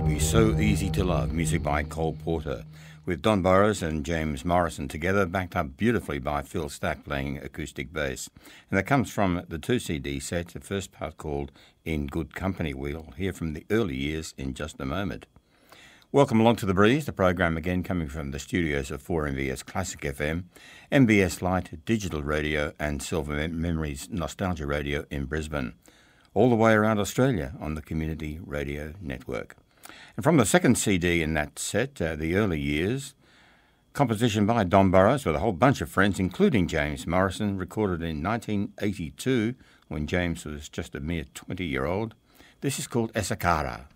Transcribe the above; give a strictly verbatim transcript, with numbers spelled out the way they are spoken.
It'd Be So Easy to Love, music by Cole Porter, with Don Burrows and James Morrison together, backed up beautifully by Phil Stack playing acoustic bass. And that comes from the two C D set, the first part called In Good Company. We'll hear from the early years in just a moment. Welcome along to The Breeze, the program again coming from the studios of four M B S Classic F M, M B S Lite Digital Radio and Silver Memories Nostalgia Radio in Brisbane, all the way around Australia on the Community Radio Network. And from the second C D in that set, uh, The Early Years, composition by Don Burrows with a whole bunch of friends, including James Morrison, recorded in nineteen eighty-two when James was just a mere twenty-year-old. This is called Esakara.